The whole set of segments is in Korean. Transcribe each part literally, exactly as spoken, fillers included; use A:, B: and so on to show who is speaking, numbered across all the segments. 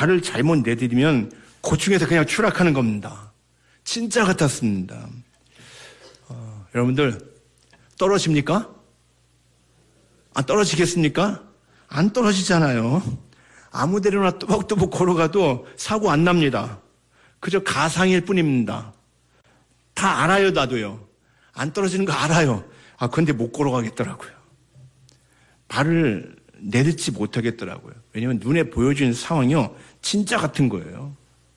A: 발을 잘못 내디디면 고충에서 그냥 추락하는 겁니다. 진짜 같았습니다. 어, 여러분들 떨어집니까? 안 떨어지겠습니까? 안 떨어지잖아요. 아무 데로나 또박또박 걸어가도 사고 안 납니다. 그저 가상일 뿐입니다. 다 알아요, 나도요. 안 떨어지는 거 알아요. 아, 근데 못 걸어가겠더라고요. 발을 내딛지 못하겠더라고요. 왜냐하면 눈에 보여지는 상황이요, 진짜 같은 거예요.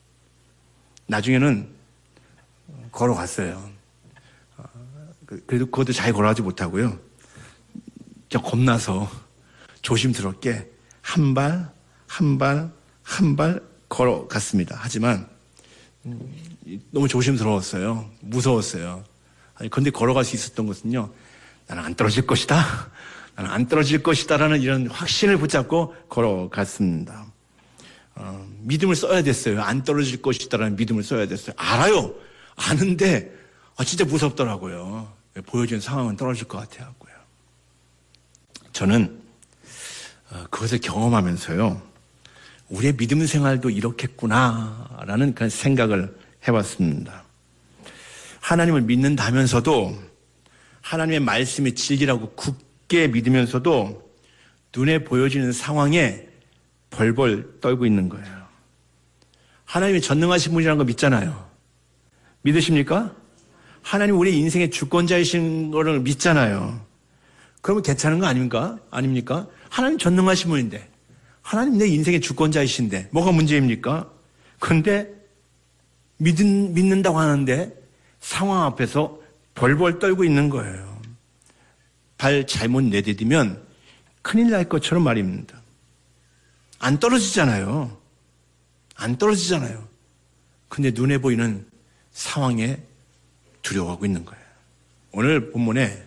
A: 나중에는 걸어갔어요. 그래도 그것도 잘 걸어가지 못하고요. 저 겁나서 조심스럽게 한 발, 한 발, 한 발 걸어갔습니다. 하지만 너무 조심스러웠어요. 무서웠어요. 아니, 근데 걸어갈 수 있었던 것은요, 나는 안 떨어질 것이다. 나는 안 떨어질 것이다. 라는 이런 확신을 붙잡고 걸어갔습니다. 어, 믿음을 써야 됐어요. 안 떨어질 것이다. 라는 믿음을 써야 됐어요. 알아요. 아는데, 아, 진짜 무섭더라고요. 보여지는 상황은 떨어질 것 같아요. 저는 어, 그것을 경험하면서요, 우리의 믿음 생활도 이렇겠구나라는 그런 생각을 해봤습니다. 하나님을 믿는다면서도 하나님의 말씀이 진리라고 굳게 믿으면서도 눈에 보여지는 상황에 벌벌 떨고 있는 거예요. 하나님이 전능하신 분이라는 거 믿잖아요. 믿으십니까? 하나님 우리 인생의 주권자이신 거를 믿잖아요. 그러면 괜찮은 거 아닙니까? 아닙니까? 하나님 전능하신 분인데, 하나님 내 인생의 주권자이신데 뭐가 문제입니까? 그런데 믿은, 믿는다고 하는데 상황 앞에서 벌벌 떨고 있는 거예요. 발 잘못 내디디면 큰일 날 것처럼 말입니다. 안 떨어지잖아요. 안 떨어지잖아요. 근데 눈에 보이는 상황에 두려워하고 있는 거예요. 오늘 본문에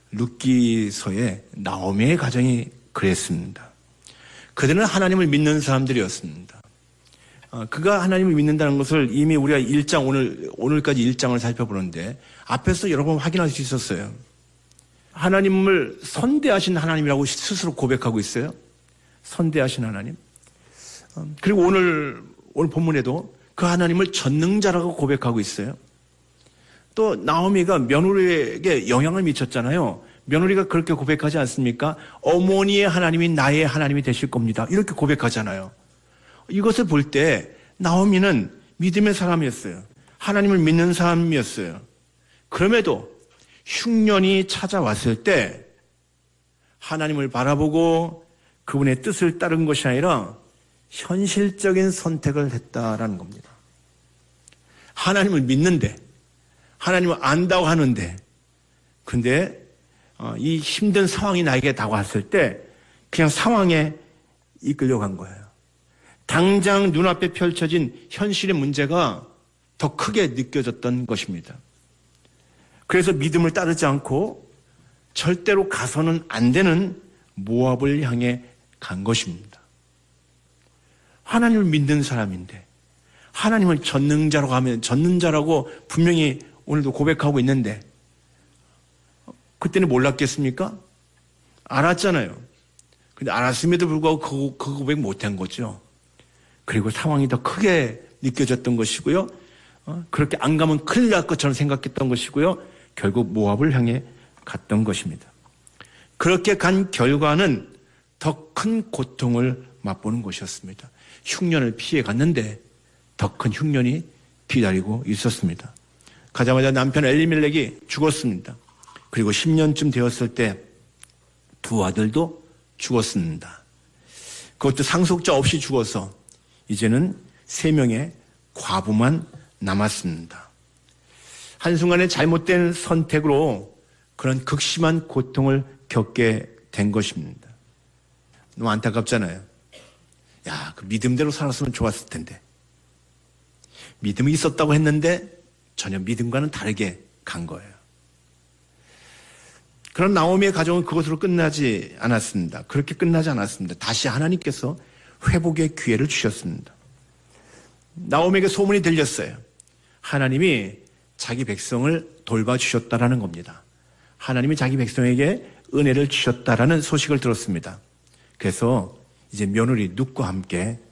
A: 룻기서의 나오미의 가정이 그랬습니다. 그들은 하나님을 믿는 사람들이었습니다. 그가 하나님을 믿는다는 것을 이미 우리가 일 장, 오늘, 오늘까지 일 장을 살펴보는데 앞에서 여러 번 확인할 수 있었어요. 하나님을 선대하신 하나님이라고 스스로 고백하고 있어요. 선대하신 하나님. 그리고 오늘, 오늘 본문에도 그 하나님을 전능자라고 고백하고 있어요. 또 나오미가 며느리에게 영향을 미쳤잖아요. 며느리가 그렇게 고백하지 않습니까? 어머니의 하나님이 나의 하나님이 되실 겁니다. 이렇게 고백하잖아요. 이것을 볼 때 나오미는 믿음의 사람이었어요. 하나님을 믿는 사람이었어요. 그럼에도 흉년이 찾아왔을 때 하나님을 바라보고 그분의 뜻을 따른 것이 아니라 현실적인 선택을 했다라는 겁니다. 하나님을 믿는데, 하나님을 안다고 하는데, 근데 이 힘든 상황이 나에게 다가왔을 때 그냥 상황에 이끌려간 거예요. 당장 눈앞에 펼쳐진 현실의 문제가 더 크게 느껴졌던 것입니다. 그래서 믿음을 따르지 않고 절대로 가서는 안 되는 모압을 향해 간 것입니다. 하나님을 믿는 사람인데, 하나님을 전능자라고 하면 전능자라고 분명히 오늘도 고백하고 있는데 그때는 몰랐겠습니까? 알았잖아요. 근데 알았음에도 불구하고 그, 그 고백 못한 거죠. 그리고 상황이 더 크게 느껴졌던 것이고요. 어? 그렇게 안 가면 큰일 날 것처럼 생각했던 것이고요. 결국 모압을 향해 갔던 것입니다. 그렇게 간 결과는 더 큰 고통을 맛보는 것이었습니다. 흉년을 피해 갔는데 더 큰 흉년이 기다리고 있었습니다. 가자마자 남편 엘리멜렉이 죽었습니다. 그리고 십 년쯤 되었을 때 두 아들도 죽었습니다. 그것도 상속자 없이 죽어서 이제는 세 명의 과부만 남았습니다. 한순간에 잘못된 선택으로 그런 극심한 고통을 겪게 된 것입니다. 너무 안타깝잖아요. 야, 그 믿음대로 살았으면 좋았을 텐데. 믿음이 있었다고 했는데 전혀 믿음과는 다르게 간 거예요. 그런 나오미의 가정은 그것으로 끝나지 않았습니다. 그렇게 끝나지 않았습니다. 다시 하나님께서 회복의 기회를 주셨습니다. 나오미에게 소문이 들렸어요. 하나님이 자기 백성을 돌봐주셨다라는 겁니다. 하나님이 자기 백성에게 은혜를 주셨다라는 소식을 들었습니다. 그래서 이제 며느리 룻과 함께